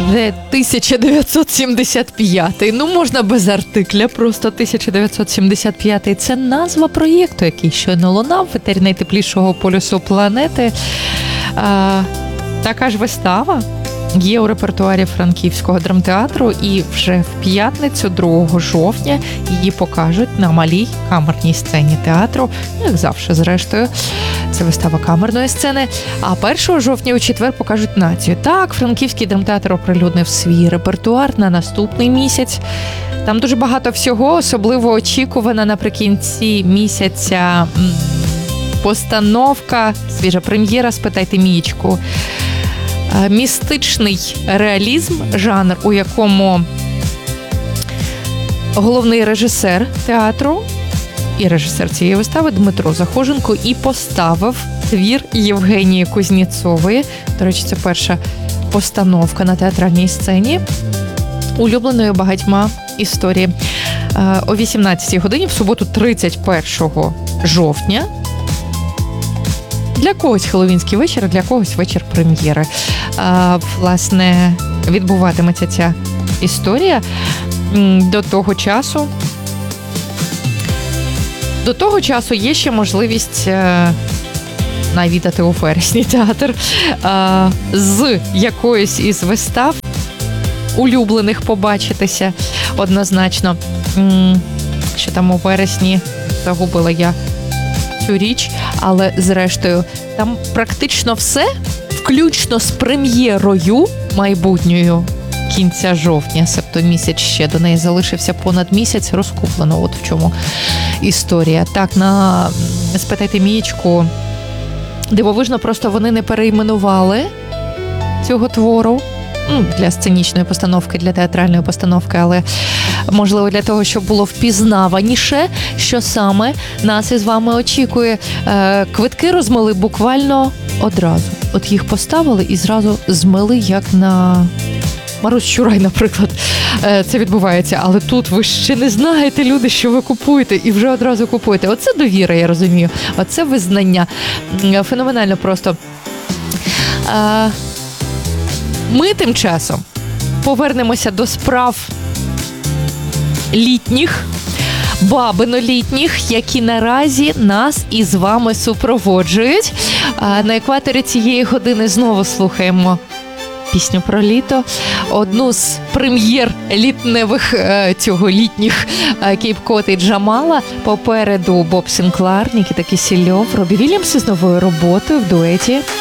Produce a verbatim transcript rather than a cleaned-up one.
не тисяча дев'ятсот сімдесят п'ятий, ну можна без артикля, просто тисяча дев'ятсот сімдесят п'ятий. Це назва проєкту, який щойно лунав в етері найтеплішого полюсу планети. А, така ж вистава є у репертуарі Франківського драмтеатру, і вже в п'ятницю, другого жовтня, її покажуть на малій камерній сцені театру, як завжди, зрештою. Це вистава камерної сцени. А першого жовтня у четвер покажуть «Націю». Так, Франківський драмтеатр оприлюднив свій репертуар на наступний місяць. Там дуже багато всього, особливо очікувана наприкінці місяця постановка, свіжа прем'єра «Спитайте Мієчку». Містичний реалізм, жанр, у якому головний режисер театру і режисер цієї вистави Дмитро Захоженко і поставив твір Євгенії Кузнєцової. До речі, це перша постановка на театральній сцені улюбленої багатьма історії. О вісімнадцятій годині в суботу, тридцять першого жовтня, для когось хеллоуінський вечір, для когось вечір прем'єри. А, власне, відбуватиметься ця історія до того часу. До того часу є ще можливість а, навідати у вересні театр а, з якоюсь із вистав улюблених побачитися однозначно. Що там у вересні, загубила я цю річ, але зрештою там практично все, включно з прем'єрою майбутньою кінця жовтня, себто місяць ще до неї залишився, понад місяць розкуплено. От в чому історія. Так, на «Спитайте Мієчку» дивовижно, просто вони не перейменували цього твору. Ну, для сценічної постановки, для театральної постановки, але, можливо, для того, щоб було впізнаваніше, що саме нас із вами очікує. Квитки розмили буквально одразу. От їх поставили і зразу змили, як на Марусь Чурай, наприклад. Це відбувається. Але тут ви ще не знаєте, люди, що ви купуєте, і вже одразу купуєте. Оце довіра, я розумію. Оце визнання. Феноменально просто. Ми тим часом повернемося до справ літніх, бабино-літніх, які наразі нас із вами супроводжують. На екваторі цієї години знову слухаємо пісню про літо. Одну з прем'єр літневих цього літніх Кейп Кот і Джамала. Попереду Боб Синклар, Нікіта Кісельов, Робі Вільямс з новою роботою в дуеті